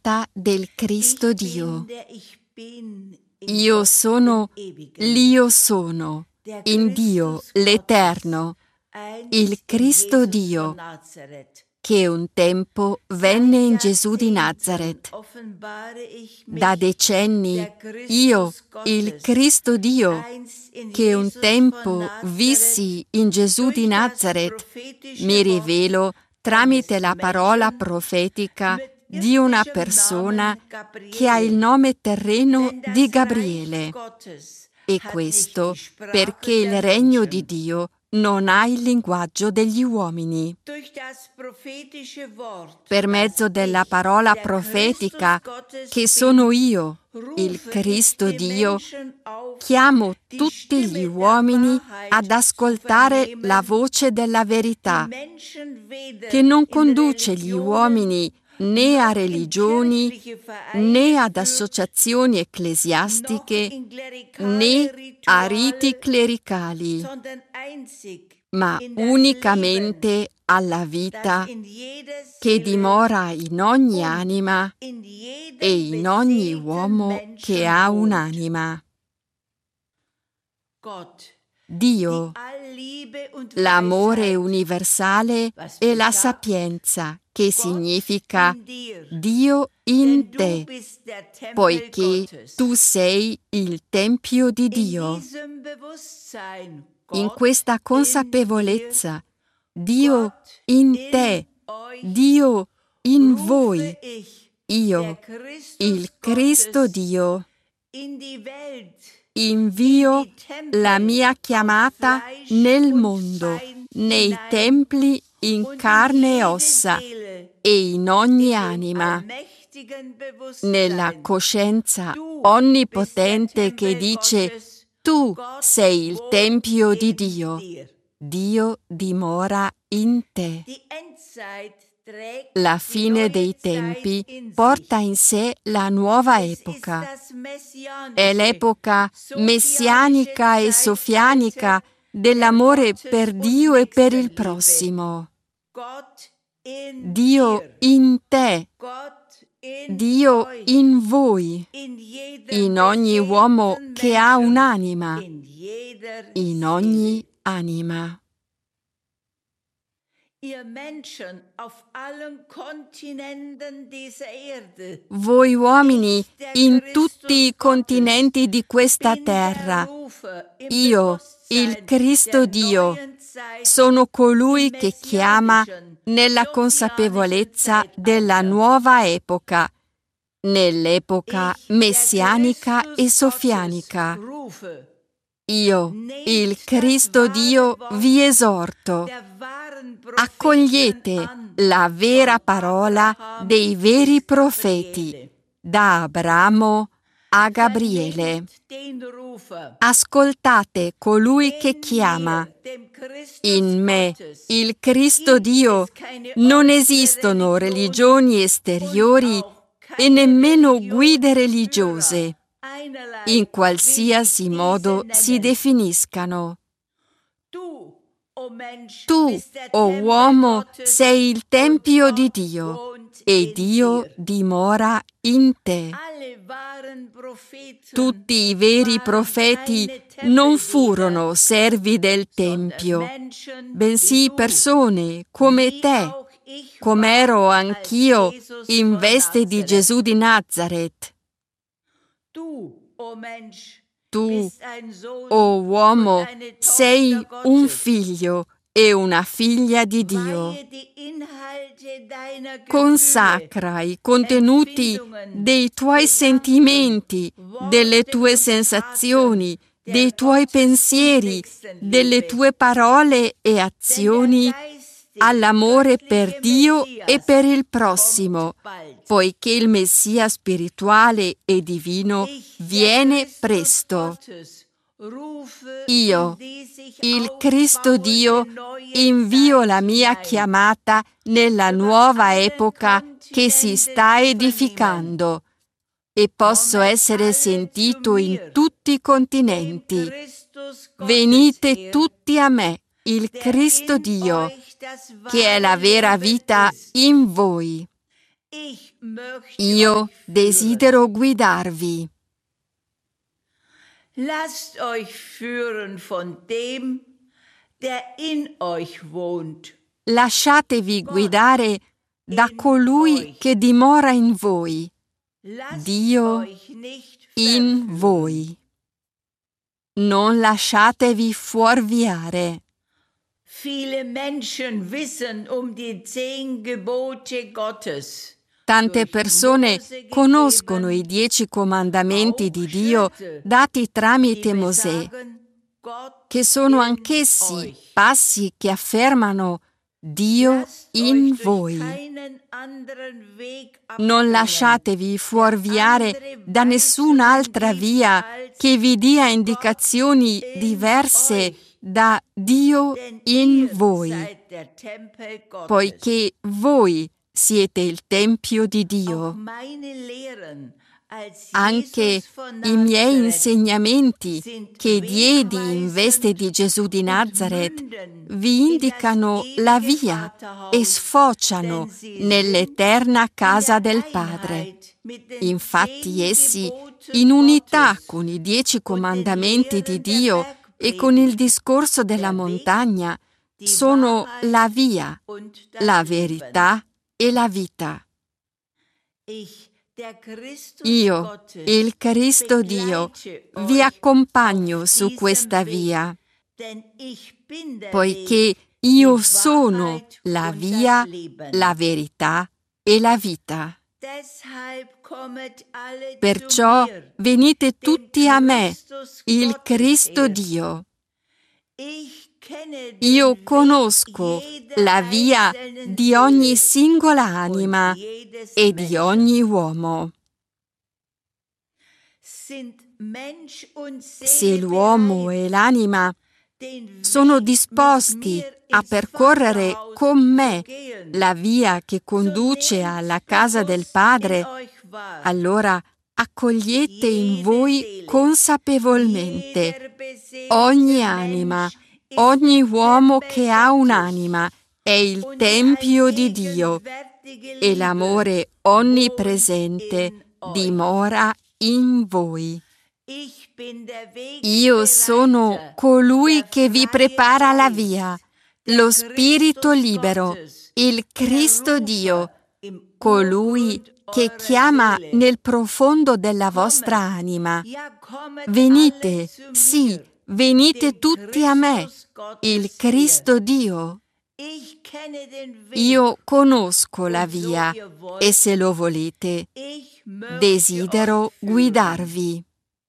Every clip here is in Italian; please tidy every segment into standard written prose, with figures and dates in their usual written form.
chiamata del Cristo Dio. Io sono l'Io sono, in Dio l'Eterno, il Cristo Dio, che un tempo venne in Gesù di Nazaret. Da decenni io, il Cristo Dio, che un tempo vissi in Gesù di Nazaret, mi rivelo tramite la parola profetica di una persona che ha il nome terreno di Gabriele. E questo perché il regno di Dio non ha il linguaggio degli uomini. Per mezzo della parola profetica, che sono io, il Cristo Dio, chiamo tutti gli uomini ad ascoltare la voce della verità, che non conduce gli uomini né a religioni, né ad associazioni ecclesiastiche, né a riti clericali, ma unicamente alla vita che dimora in ogni anima e in ogni uomo che ha un'anima. Dio, l'amore universale e la sapienza, che significa Dio in te, poiché tu sei il Tempio di Dio. In questa consapevolezza, Dio in te, Dio in voi, io, il Cristo Dio, invio la mia chiamata nel mondo, nei templi in carne e ossa e in ogni anima, nella coscienza onnipotente che dice: tu sei il Tempio di Dio, Dio dimora in te. La fine dei tempi porta in sé la nuova epoca. È l'epoca messianica e sofianica dell'amore per Dio e per il prossimo. Dio in te, Dio in voi, in ogni uomo che ha un'anima, in ogni anima. Voi uomini in tutti i continenti di questa terra, io, il Cristo Dio, sono colui che chiama nella consapevolezza della nuova epoca, nell'epoca messianica e sofianica. Io, il Cristo Dio, vi esorto. Accogliete la vera parola dei veri profeti, da Abramo a Gabriele. Ascoltate colui che chiama. In me, il Cristo Dio, non esistono religioni esteriori e nemmeno guide religiose, in qualsiasi modo si definiscano. Tu, o uomo, sei il Tempio di Dio e Dio dimora in te. Tutti i veri profeti non furono servi del Tempio, bensì persone come te, com'ero anch'io in veste di Gesù di Nazaret. Tu, o uomo, sei un figlio e una figlia di Dio. Consacra i contenuti dei tuoi sentimenti, delle tue sensazioni, dei tuoi pensieri, delle tue parole e azioni all'amore per Dio e per il prossimo, poiché il Messia spirituale e divino viene presto. Io, il Cristo Dio, invio la mia chiamata nella nuova epoca che si sta edificando e posso essere sentito in tutti i continenti. Venite tutti a me, il Cristo Dio, che è la vera vita in voi. Io desidero guidarvi. Lasst euch führen von dem, der in euch wohnt. Lasciatevi guidare da colui che dimora in voi, Dio in voi. Non lasciatevi fuorviare. Viele Menschen wissen die 10 Gebote Gottes. Tante persone conoscono i 10 comandamenti di Dio dati tramite Mosè, che sono anch'essi passi che affermano Dio in voi. Non lasciatevi fuorviare da nessun'altra via che vi dia indicazioni diverse da Dio in voi, poiché voi siete il Tempio di Dio. Anche i miei insegnamenti che diedi in veste di Gesù di Nazaret vi indicano la via e sfociano nell'eterna casa del Padre. Infatti essi, in unità con i 10 comandamenti di Dio e con il discorso della montagna, sono la via, la verità e la vita. Io, il Cristo Dio, vi accompagno su questa via, poiché io sono la via, la verità e la vita. Perciò venite tutti a me, il Cristo Dio. Io conosco la via di ogni singola anima e di ogni uomo. Se l'uomo e l'anima sono disposti a percorrere con me la via che conduce alla casa del Padre, allora accogliete in voi consapevolmente ogni anima. Ogni uomo che ha un'anima è il Tempio di Dio e l'amore onnipresente dimora in voi. Io sono colui che vi prepara la via, lo Spirito libero, il Cristo Dio, colui che chiama nel profondo della vostra anima. Venite, sì, venite tutti a me, il Cristo Dio. Io conosco la via e se lo volete, desidero guidarvi.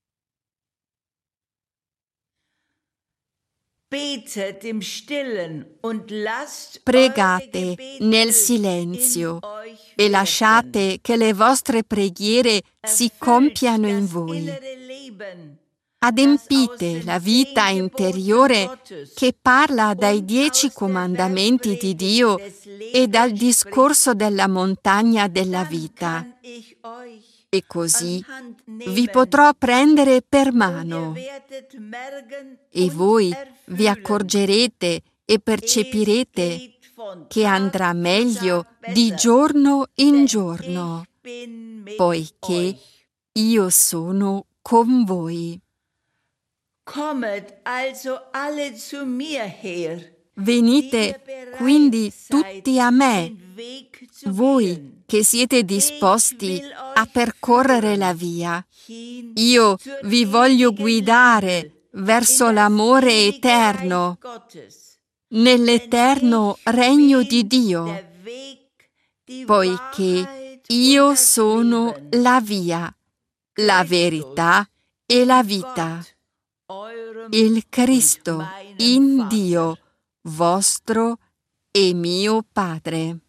Pregate nel silenzio e lasciate che le vostre preghiere si compiano in voi. Adempite la vita interiore che parla dai 10 comandamenti di Dio e dal discorso della montagna della vita. E così vi potrò prendere per mano e voi vi accorgerete e percepirete che andrà meglio di giorno in giorno, poiché io sono con voi. Venite quindi tutti a me, voi che siete disposti a percorrere la via. Io vi voglio guidare verso l'amore eterno, nell'eterno regno di Dio, poiché io sono la via, la verità e la vita. Il Cristo in Dio, vostro e mio Padre.